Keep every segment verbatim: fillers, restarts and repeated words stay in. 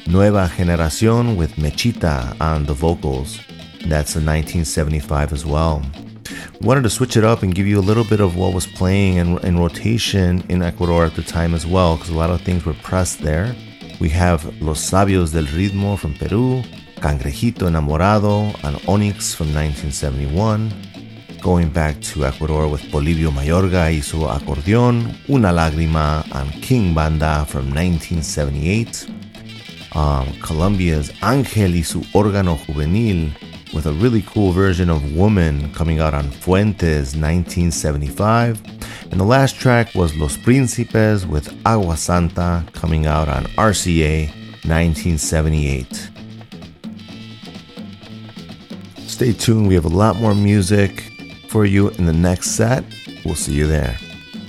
Nueva Generación with Mechita on the vocals. That's in nineteen seventy-five as well. Wanted to switch it up and give you a little bit of what was playing in, in rotation in Ecuador at the time as well, because a lot of things were pressed there. We have Los Sabios del Ritmo from Peru, Cangrejito Enamorado on Onyx from nineteen seventy-one. Going back to Ecuador with Polibio Mayorga y su acordeón, Una Lágrima on King Banda from nineteen seventy-eight. Um, Colombia's Ángel y su órgano juvenil with a really cool version of Woman coming out on Fuentes nineteen seventy-five. And the last track was Los Príncipes with Agua Santa coming out on R C A nineteen seventy-eight. Stay tuned, we have a lot more music for you in the next set. We'll see you there.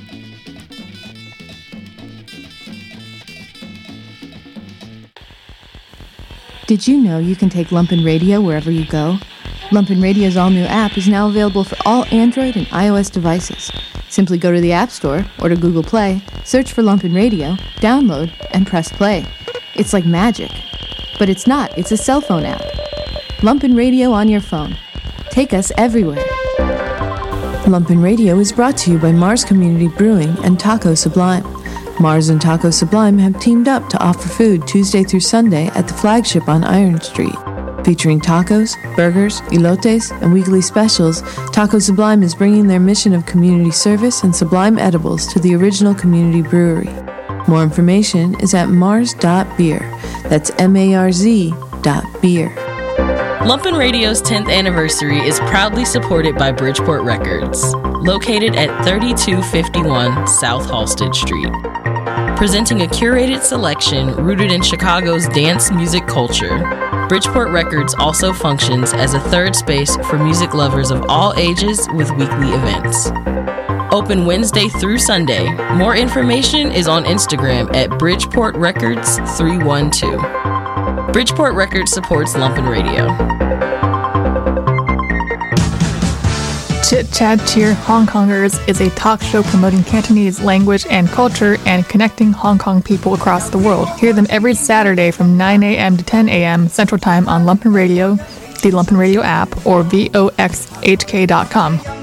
Did you know you can take Lumpen Radio wherever you go? Lumpen Radio's all-new app is now available for all Android and iOS devices. Simply go to the App Store or to Google Play, search for Lumpen Radio, download, and press play. It's like magic. But it's not, it's a cell phone app. Lumpen Radio on your phone. Take us everywhere. Lumpen Radio is brought to you by Mars Community Brewing and Taco Sublime. Mars and Taco Sublime have teamed up to offer food Tuesday through Sunday at the flagship on Iron Street. Featuring tacos, burgers, elotes, and weekly specials, Taco Sublime is bringing their mission of community service and sublime edibles to the original community brewery. More information is at mars dot beer. That's M A R Z dot beer. Lumpen Radio's tenth anniversary is proudly supported by Bridgeport Records, located at thirty-two fifty-one South Halsted Street. Presenting a curated selection rooted in Chicago's dance music culture, Bridgeport Records also functions as a third space for music lovers of all ages with weekly events. Open Wednesday through Sunday. More information is on Instagram at Bridgeport Records three one two. Bridgeport Records supports Lumpen Radio. Chit Chat Cheer Hong Kongers is a talk show promoting Cantonese language and culture and connecting Hong Kong people across the world. Hear them every Saturday from nine a.m. to ten a.m. Central Time on Lumpen Radio, the Lumpen Radio app, or V O X H K dot com.